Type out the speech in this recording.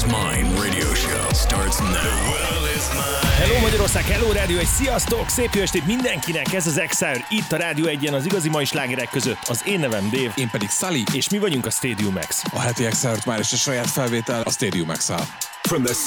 Mine radio show starts now. The world is mine. Hello Magyarország, hello rádió, egy sziasztok! Szép jó estét mindenkinek, ez az Exile, itt a Rádió 1-en az igazi mai slágerek között. Az én nevem Dave. Én pedig Sully. És mi vagyunk a Stadium X. A heti Exile már is a saját felvétel a Stadium X-el. From the